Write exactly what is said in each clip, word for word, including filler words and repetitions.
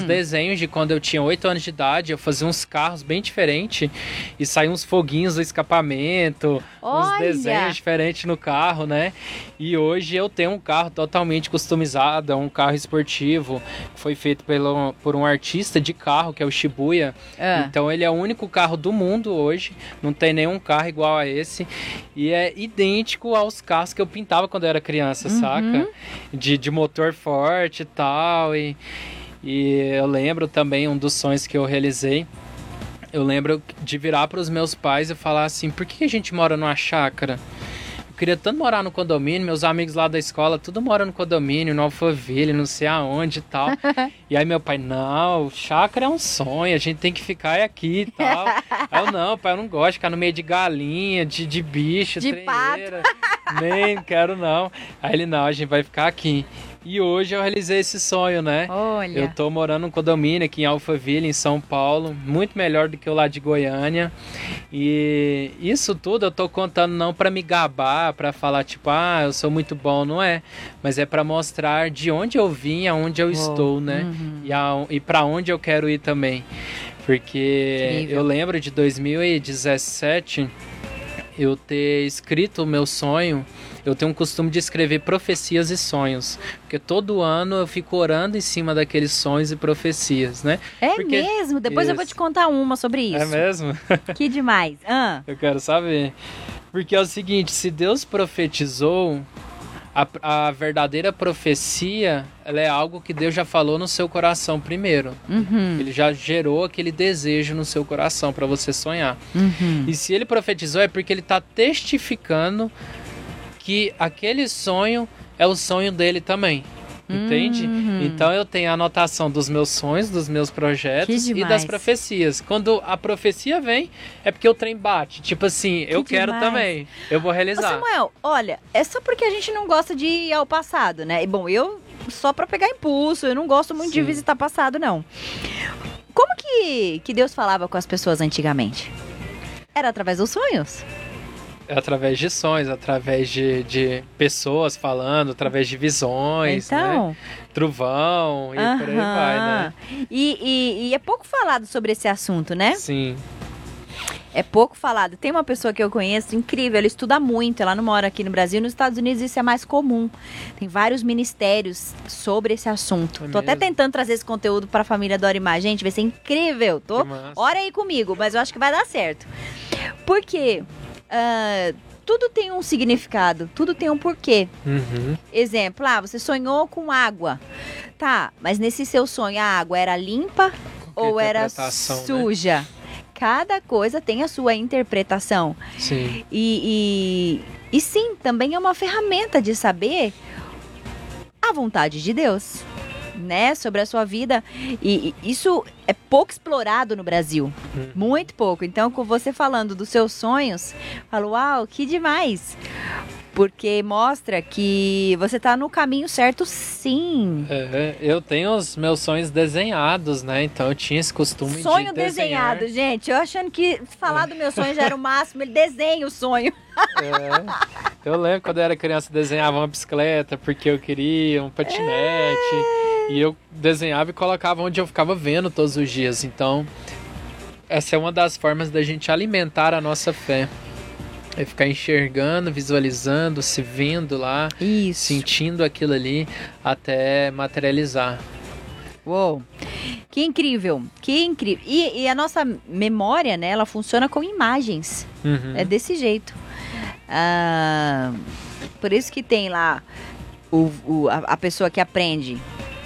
desenhos de quando eu tinha oito anos de idade. Eu fazia uns carros bem diferentes e saía uns foguinhos do escapamento, Olha! uns desenhos diferentes no carro, né? E hoje eu tenho um carro totalmente customizado, é um carro esportivo, foi feito pelo, por um artista de carro, que é o Shibuya. Ah. Então ele é o único carro do mundo hoje, não tem nenhum carro igual a esse. E é idêntico aos carros que eu pintava quando eu era criança, Uhum. saca? De, de motor forte e tal. E, e eu lembro também um dos sonhos que eu realizei. Eu lembro de virar para os meus pais e falar assim: por que a gente mora numa chácara? Eu queria tanto morar no condomínio, meus amigos lá da escola, tudo mora no condomínio, no Alphaville, não sei aonde e tal. E aí meu pai: não, chácara é um sonho, a gente tem que ficar aqui e tal. Aí eu: não, pai, eu não gosto de ficar no meio de galinha, de, de bicho, De treieira. Nem quero não. Aí ele: não, a gente vai ficar aqui. E hoje eu realizei esse sonho, né? Olha. Eu tô morando num condomínio aqui em Alphaville, em São Paulo, muito melhor do que o lá de Goiânia. E isso tudo eu tô contando não para me gabar, para falar tipo, ah, eu sou muito bom, não é? Mas é para mostrar de onde eu vim, aonde eu Uou. estou, né? Uhum. E, a, e para onde eu quero ir também. Porque Incrível. eu lembro de dois mil e dezessete eu ter escrito o meu sonho. Eu tenho um costume de escrever profecias e sonhos, porque todo ano eu fico orando em cima daqueles sonhos e profecias, né? É Porque... mesmo? Depois eu vou Isso. te contar uma sobre isso. É mesmo? Que demais. Ah. Eu quero saber. Porque é o seguinte, se Deus profetizou, a, a verdadeira profecia, ela é algo que Deus já falou no seu coração primeiro. Uhum. Ele já gerou aquele desejo no seu coração para você sonhar. Uhum. E se ele profetizou é porque ele está testificando que aquele sonho é o sonho dele também, entende? Uhum. Então eu tenho a anotação dos meus sonhos, dos meus projetos Que e demais. das profecias. Quando a profecia vem, é porque o trem bate. Tipo assim, eu quero demais. também, eu vou Ô, realizar. Samuel, olha, é só porque a gente não gosta de ir ao passado, né? E, bom, eu só pra pegar impulso, eu não gosto muito de Sim. visitar passado, não. Como que, que Deus falava com as pessoas antigamente? Era através dos sonhos? É através de sonhos, através de, de pessoas falando, através de visões, Então, né? Trovão e por aí vai, né? E, e- e é pouco falado sobre esse assunto, né? Sim. É pouco falado. Tem uma pessoa que eu conheço, incrível, ela estuda muito, ela não mora aqui no Brasil, nos Estados Unidos isso é mais comum. Tem vários ministérios sobre esse assunto. É Tô até mesmo? tentando trazer esse conteúdo pra família Dorimar. Gente, vai ser incrível. Tô... Que massa. Ora aí comigo, mas eu acho que vai dar certo. Porque ah, tudo tem um significado, tudo tem um porquê. Uhum. Exemplo, ah, você sonhou com água. Tá, mas nesse seu sonho a água era limpa ou era interpretação, né? suja? Cada coisa tem a sua interpretação. Sim. E, e, e sim, também é uma ferramenta de saber a vontade de Deus, né? Sobre a sua vida. E, e isso é pouco explorado no Brasil. Hum. Muito pouco. Então, com você falando dos seus sonhos, eu falo, uau, que demais. Porque mostra que você tá no caminho certo, sim. É, eu tenho os meus sonhos desenhados, né? Então eu tinha esse costume Sonho de desenhar. desenhado, gente. Eu achando que falar do meu sonho já era o máximo. Ele desenha o sonho. É. Eu lembro quando eu era criança, eu desenhava uma bicicleta porque eu queria, um patinete. E eu desenhava e colocava onde eu ficava vendo todos os dias. Então, essa é uma das formas da gente alimentar a nossa fé. É ficar enxergando, visualizando, se vendo lá, Isso. sentindo aquilo ali até materializar. Uou. Que incrível. Que incrível. E, e a nossa memória, né? Ela funciona com imagens. Uhum. É desse jeito. Ah, por isso que tem lá o, o- a, a pessoa que aprende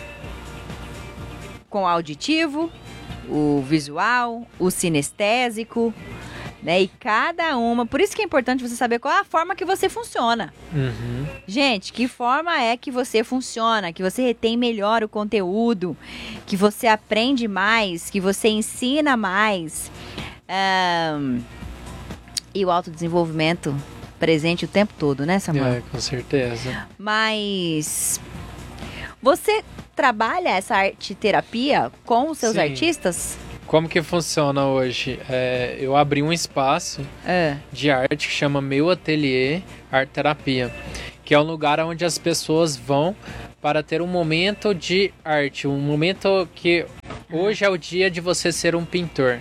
com o auditivo, o visual, o sinestésico, né? E cada uma. Por isso que é importante você saber qual é a forma que você funciona. Uhum. Gente, que forma é que você funciona, que você retém melhor o conteúdo, que você aprende mais, que você ensina mais. Ahn, e o autodesenvolvimento presente o tempo todo, né, Samuel? É, com certeza. Mas você trabalha essa arte terapia com os seus Sim. artistas? Como que funciona hoje? É, eu abri um espaço É. de arte que chama Meu Ateliê Arte Terapia, que é um lugar onde as pessoas vão para ter um momento de arte, um momento que Hoje é o dia de você ser um pintor.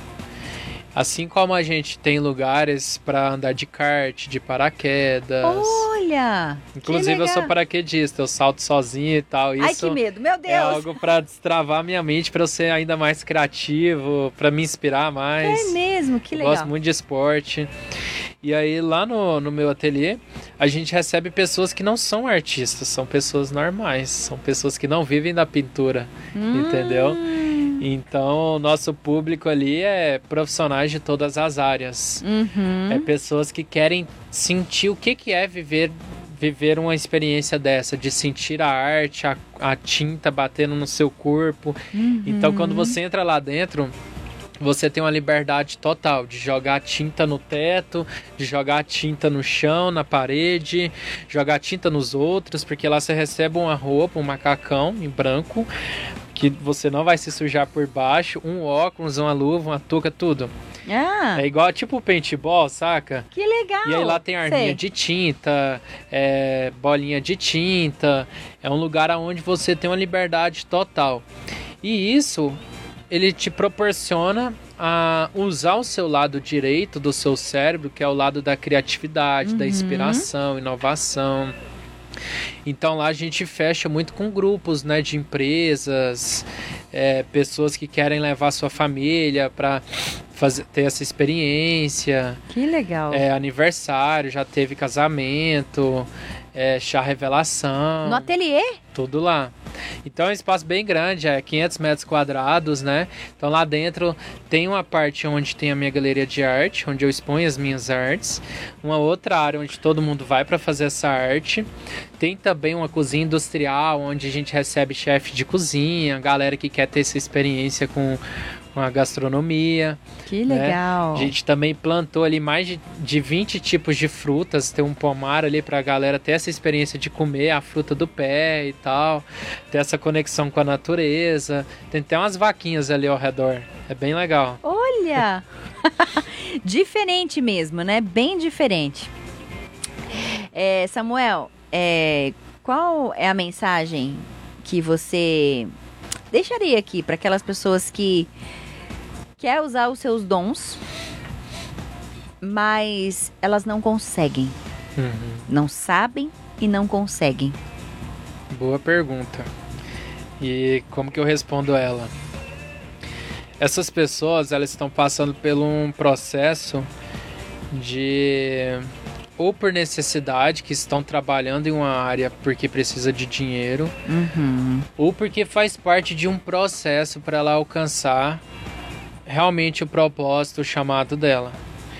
Assim como a gente tem lugares para andar de kart, de paraquedas. Olha! Inclusive eu sou paraquedista, eu salto sozinho e tal. Isso Ai, que medo, meu Deus! É algo para destravar minha mente, para eu ser ainda mais criativo, para me inspirar mais. É mesmo, que eu legal. Gosto muito de esporte. E aí lá no, no meu ateliê, a gente recebe pessoas que não são artistas, são pessoas normais, são pessoas que não vivem da pintura, hum. entendeu? Então, o nosso público ali é profissionais de todas as áreas. Uhum. É pessoas que querem sentir o que, que é viver, viver uma experiência dessa, de sentir a arte, a, a tinta batendo no seu corpo. Uhum. Então, quando você entra lá dentro, você tem uma liberdade total de jogar tinta no teto, de jogar tinta no chão, na parede, jogar tinta nos outros, porque lá você recebe uma roupa, um macacão em branco, que você não vai se sujar por baixo, um óculos, uma luva, uma touca, tudo. Ah. É igual tipo o paintball, saca? Que legal! E aí lá tem arminha Sei. de tinta, é, bolinha de tinta. É um lugar onde você tem uma liberdade total. E isso, ele te proporciona a usar o seu lado direito do seu cérebro, que é o lado da criatividade, uhum. da inspiração, inovação. Então lá a gente fecha muito com grupos, né, de empresas, é, pessoas que querem levar sua família para ter essa experiência. Que legal. É, aniversário, já teve casamento, é, chá revelação. No ateliê? Tudo lá. Então é um espaço bem grande, é quinhentos metros quadrados, né? Então lá dentro tem uma parte onde tem a minha galeria de arte, onde eu exponho as minhas artes. Uma outra área onde todo mundo vai para fazer essa arte. Tem também uma cozinha industrial, onde a gente recebe chefe de cozinha, galera que quer ter essa experiência com uma gastronomia. Que legal. Né? A gente também plantou ali mais de, de vinte tipos de frutas. Tem um pomar ali pra galera ter essa experiência de comer a fruta do pé e tal. Ter essa conexão com a natureza. Tem até umas vaquinhas ali ao redor. É bem legal. Olha! Diferente mesmo, né? Bem diferente. É, Samuel, é, qual é a mensagem que você deixaria aqui para aquelas pessoas que quer usar os seus dons, mas elas não conseguem, uhum. não sabem e não conseguem? Boa pergunta. E como que eu respondo ela? Essas pessoas, elas estão passando por um processo de, ou por necessidade, que estão trabalhando em uma área porque precisa de dinheiro, uhum. ou porque faz parte de um processo para ela alcançar realmente o propósito, o chamado dela.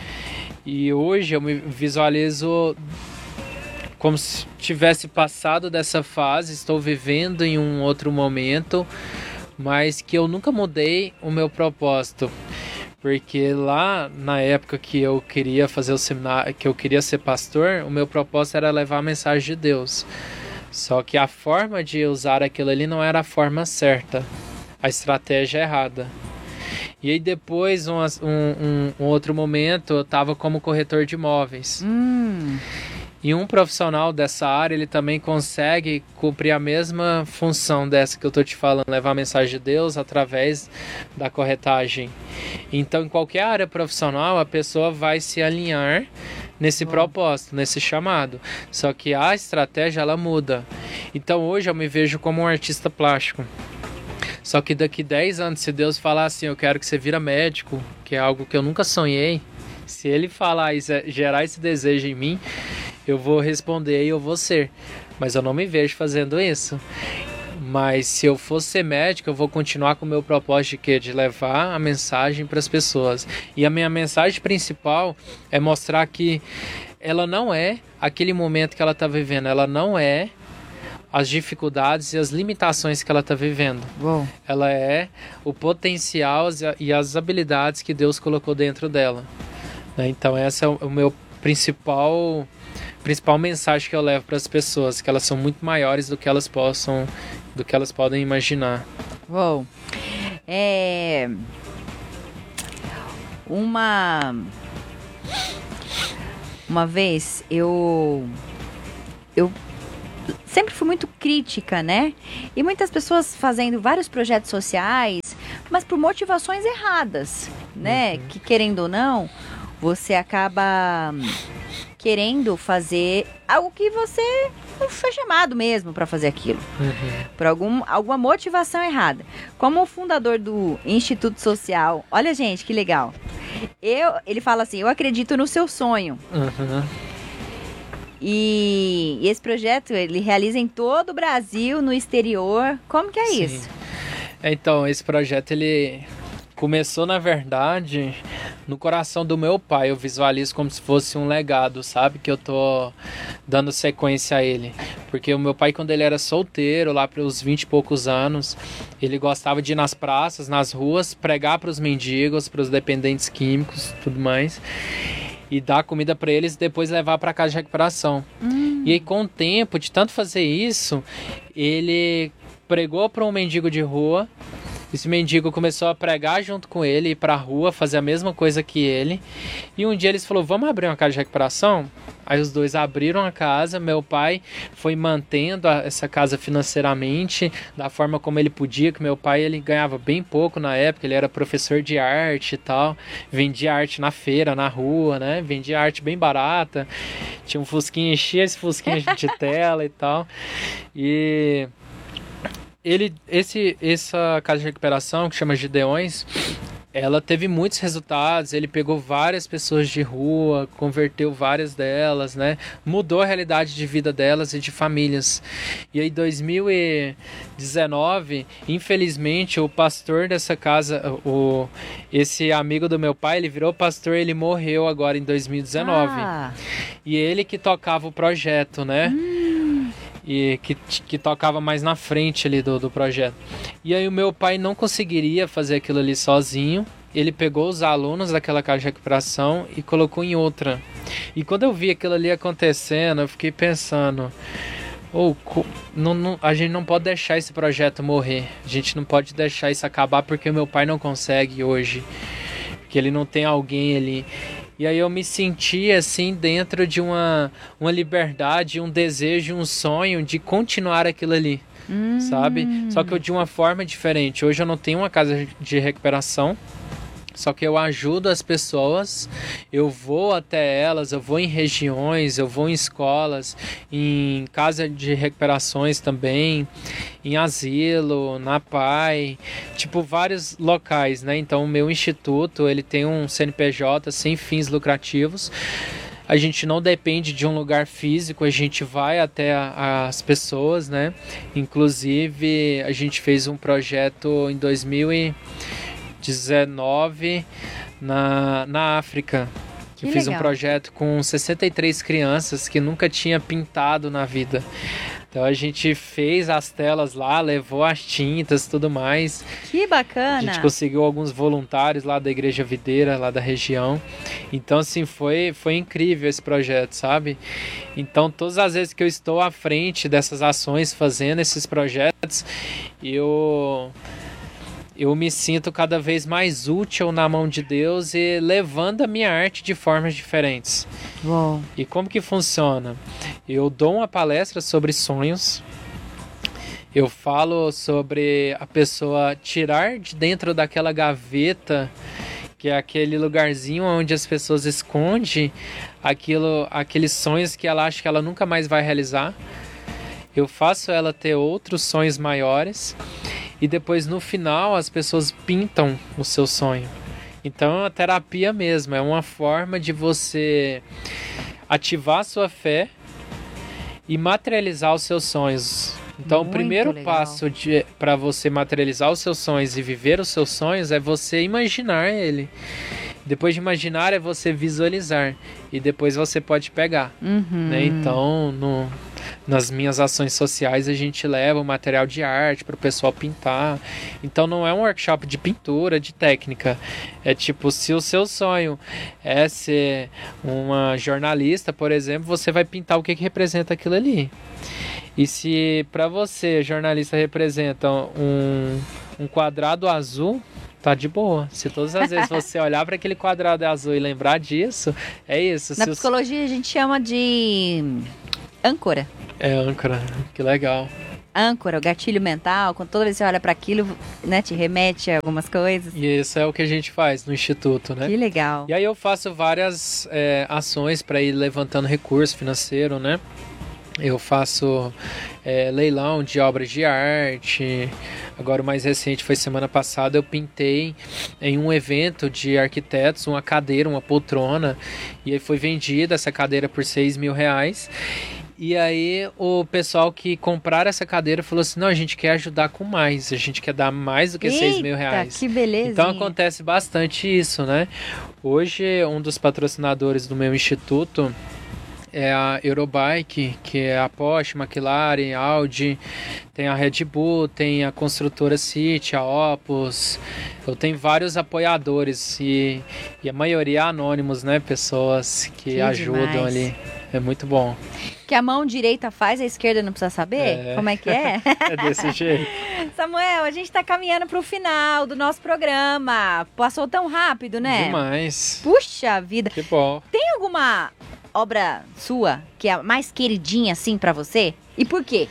E hoje eu me visualizo como se tivesse passado dessa fase, estou vivendo em um outro momento, mas que eu nunca mudei o meu propósito. Porque lá na época que eu queria fazer o seminário, que eu queria ser pastor, o meu propósito era levar a mensagem de Deus. Só que a forma de usar aquilo ali não era a forma certa, a estratégia errada. E aí depois, um, um, um outro momento, eu estava como corretor de imóveis. Hum. E um profissional dessa área, ele também consegue cumprir a mesma função dessa que eu estou te falando, levar a mensagem de Deus através da corretagem. Então, em qualquer área profissional, a pessoa vai se alinhar nesse Bom. propósito, nesse chamado. Só que a estratégia, ela muda. Então, hoje eu me vejo como um artista plástico. Só que daqui dez anos, se Deus falar assim, eu quero que você vira médico, que é algo que eu nunca sonhei, se Ele falar e gerar esse desejo em mim, eu vou responder e eu vou ser. Mas eu não me vejo fazendo isso. Mas se eu for ser médico, eu vou continuar com o meu propósito de quê? De levar a mensagem para as pessoas. E a minha mensagem principal é mostrar que ela não é aquele momento que ela está vivendo, ela não é as dificuldades e as limitações que ela está vivendo. Uou. Ela é o potencial e as habilidades que Deus colocou dentro dela. Então essa é o meu principal, principal mensagem que eu levo para as pessoas, que elas são muito maiores do que elas possam, do que elas podem imaginar. Uou. É uma uma vez eu eu sempre fui muito crítica, né? E muitas pessoas fazendo vários projetos sociais, mas por motivações erradas, né? Uhum. Que querendo ou não, você acaba querendo fazer algo que você não foi chamado mesmo para fazer aquilo. Uhum. Por algum, alguma motivação errada. Como o fundador do Instituto Social, olha gente, que legal. Eu, ele fala assim, eu acredito no seu sonho. Uhum. E, e esse projeto, ele realiza em todo o Brasil, no exterior. Como que é Sim. isso? Então, esse projeto, ele começou, na verdade, no coração do meu pai. Eu visualizo como se fosse um legado, sabe? Que eu tô dando sequência a ele. Porque o meu pai, quando ele era solteiro, lá para os vinte e poucos anos, ele gostava de ir nas praças, nas ruas, pregar para os mendigos, para os dependentes químicos, tudo mais, e dar comida para eles e depois levar para casa de recuperação. Hum. E aí, com o tempo, de tanto fazer isso, ele pregou para um mendigo de rua. Esse mendigo começou a pregar junto com ele, ir pra rua, fazer a mesma coisa que ele. E um dia eles falaram, vamos abrir uma casa de recuperação? Aí os dois abriram a casa, meu pai foi mantendo a, essa casa financeiramente, da forma como ele podia, que meu pai ele ganhava bem pouco na época, ele era professor de arte e tal, vendia arte na feira, na rua, né? Vendia arte bem barata, tinha um fusquinha, enchia esse fusquinha de tela e tal. E... Ele, esse, essa casa de recuperação, que chama Gideões, ela teve muitos resultados. Ele pegou várias pessoas de rua, converteu várias delas, né? Mudou a realidade de vida delas e de famílias. E aí, em dois mil e dezenove, infelizmente, o pastor dessa casa, o, esse amigo do meu pai, ele virou pastor, ele morreu agora em dois mil e dezenove. Ah. E ele que tocava o projeto, né? Hum. E que, que tocava mais na frente ali do, do projeto. E aí o meu pai não conseguiria fazer aquilo ali sozinho. Ele pegou os alunos daquela casa de recuperação e colocou em outra. E quando eu vi aquilo ali acontecendo, eu fiquei pensando... Oh, não, não, a gente não pode deixar esse projeto morrer. A gente não pode deixar isso acabar porque o meu pai não consegue hoje. Porque ele não tem alguém ali... E aí eu me senti assim dentro de uma, uma liberdade, um desejo, um sonho de continuar aquilo ali, hum. sabe? Só que eu de uma forma diferente. Hoje eu não tenho uma casa de recuperação, só que eu ajudo as pessoas, eu vou até elas, eu vou em regiões, eu vou em escolas, em casa de recuperações também, em asilo, na P A I, tipo vários locais, né? Então o meu instituto, ele tem um C N P J sem fins lucrativos. A gente não depende de um lugar físico, a gente vai até a, as pessoas, né? Inclusive, a gente fez um projeto em dois mil e dezenove na, na África. Que Eu fiz legal. um projeto com sessenta e três crianças que nunca tinha pintado na vida. Então a gente fez as telas lá, levou as tintas e tudo mais. Que bacana! A gente conseguiu alguns voluntários lá da Igreja Videira, lá da região. Então, assim, foi, foi incrível esse projeto, sabe? Então, todas as vezes que eu estou à frente dessas ações, fazendo esses projetos, eu... eu me sinto cada vez mais útil na mão de Deus e levando a minha arte de formas diferentes. Uou. E como que funciona? Eu dou uma palestra sobre sonhos. Eu falo sobre a pessoa tirar de dentro daquela gaveta, que é aquele lugarzinho onde as pessoas escondem aquilo, aqueles sonhos que ela acha que ela nunca mais vai realizar. Eu faço ela ter outros sonhos maiores. E depois, no final, as pessoas pintam o seu sonho. Então, é uma terapia mesmo. É uma forma de você ativar a sua fé e materializar os seus sonhos. Então, Muito o primeiro legal. passo para você materializar os seus sonhos e viver os seus sonhos é você imaginar ele. Depois de imaginar, é você visualizar. E depois você pode pegar. Uhum. Né? Então, no... nas minhas ações sociais a gente leva o material de arte para o pessoal pintar. Então não é um workshop de pintura, de técnica. É tipo, se o seu sonho é ser uma jornalista, por exemplo, você vai pintar o que, que representa aquilo ali. E se para você, jornalista, representa um, um quadrado azul, tá de boa. Se todas as vezes você olhar para aquele quadrado azul e lembrar disso, é isso. Na se psicologia a gente chama de âncora. É âncora, que legal. âncora, o gatilho mental, quando toda vez que você olha para aquilo, né, te remete a algumas coisas. E isso é o que a gente faz no Instituto, né? Que legal. E aí eu faço várias é, ações para ir levantando recurso financeiro, né? Eu faço é, leilão de obras de arte. Agora o mais recente foi semana passada, eu pintei em um evento de arquitetos uma cadeira, uma poltrona, e aí foi vendida essa cadeira por seis mil reais. E aí o pessoal que compraram essa cadeira falou assim, não, a gente quer ajudar com mais, a gente quer dar mais do que seis mil reais. Que beleza. Então acontece bastante isso, né? Hoje um dos patrocinadores do meu instituto é a Eurobike, que é a Porsche, McLaren, Audi, tem a Red Bull, tem a construtora City, a Opus. Eu tenho vários apoiadores e, e a maioria anônimos, né? Pessoas que, que ajudam demais. Ali. É muito bom. Que a mão direita faz, a esquerda não precisa saber? É. Como é que é? É desse jeito. Samuel, a gente está caminhando para o final do nosso programa. Passou tão rápido, né? Demais. Puxa vida. Que bom. Tem alguma obra sua que é a mais queridinha, assim, pra você? E por quê?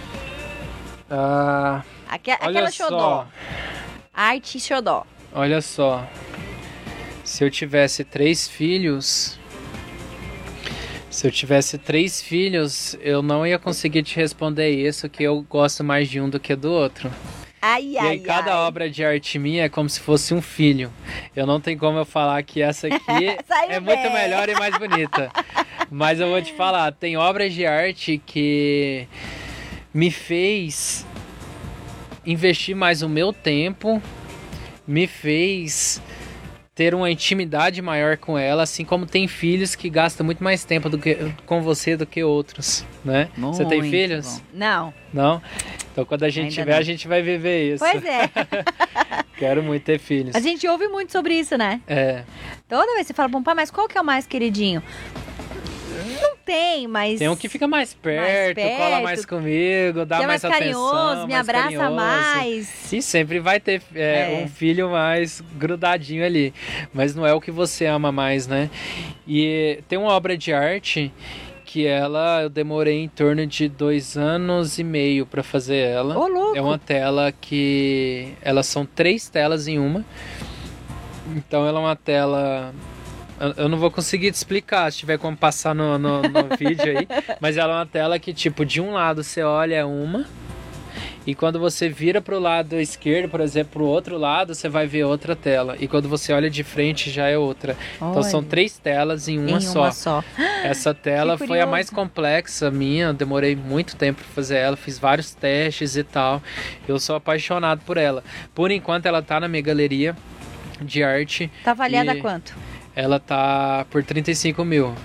Ah, Aque aquela xodó. Arte xodó. Olha só. Se eu tivesse três filhos... Se eu tivesse três filhos, eu não ia conseguir te responder isso, que eu gosto mais de um do que do outro. Ai, e ai, aí cada ai. obra de arte minha é como se fosse um filho. Eu não tenho como eu falar que essa aqui é muito bem. melhor e mais bonita. Mas eu vou te falar, tem obras de arte que me fez investir mais o meu tempo, me fez ter uma intimidade maior com ela, assim como tem filhos que gastam muito mais tempo do que, com você do que outros, né? Muito você tem filhos? Bom. Não. Não? Então quando a gente Ainda tiver, não. a gente vai viver isso. Pois é. Quero muito ter filhos. A gente ouve muito sobre isso, né? É. Toda vez você fala, bom, pai, mas qual que é o mais queridinho? Não tem, mas... Tem um que fica mais perto, mais perto cola mais comigo, dá que é mais, mais atenção, carinhoso, me mais abraça carinhoso. mais. E sempre vai ter é, É. um filho mais grudadinho ali. Mas não é o que você ama mais, né? E tem uma obra de arte que ela, eu demorei em torno de dois anos e meio para fazer ela. Ô, louco. É uma tela que... Elas são três telas em uma. Então ela é uma tela... Eu não vou conseguir te explicar, se tiver como passar no, no, no vídeo aí. Mas ela é uma tela que, tipo, de um lado você olha é uma. E quando você vira pro lado esquerdo, por exemplo, pro outro lado, você vai ver outra tela. E quando você olha de frente, já é outra. Olha. Então são três telas em uma em só. uma só. Essa tela Que foi a curioso. mais complexa minha. Eu demorei muito tempo para fazer ela. Fiz vários testes e tal. Eu sou apaixonado por ela. Por enquanto, ela tá na minha galeria de arte. Tá avaliada e... a quanto? Ela tá por trinta e cinco mil.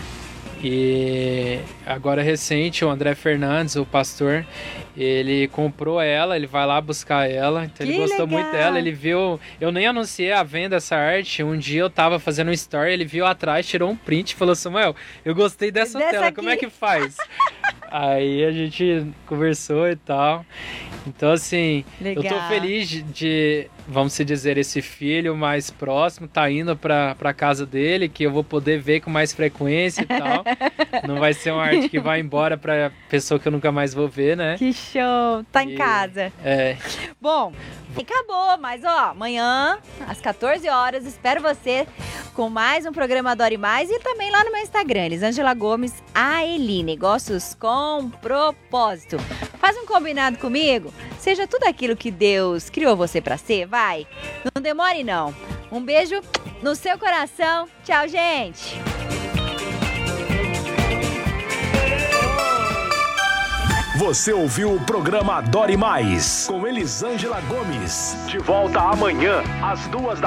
E agora recente, o André Fernandes, o pastor, ele comprou ela, ele vai lá buscar ela, então Que ele gostou legal. muito dela, ele viu, eu nem anunciei a venda dessa arte, um dia eu tava fazendo um story, ele viu atrás, tirou um print e falou, Samuel, eu gostei dessa, Dessa tela, aqui. como é que faz? Aí a gente conversou e tal. Então, assim, Legal. eu tô feliz de, de, vamos se dizer, esse filho mais próximo tá indo pra, pra casa dele, que eu vou poder ver com mais frequência e tal. Não vai ser uma arte que vai embora pra pessoa que eu nunca mais vou ver, né? Que show. Tá em E- casa. É. Bom, acabou, mas ó, amanhã, às quatorze horas, espero você com mais um programa Adore Mais e também lá no meu Instagram, Elisângela Gomes Aeli, negócios com propósito. Faz um combinado comigo, seja tudo aquilo que Deus criou você pra ser, vai. Não demore não. Um beijo no seu coração. Tchau, gente. Você ouviu o programa Adore Mais, com Elisângela Gomes. De volta amanhã, às duas da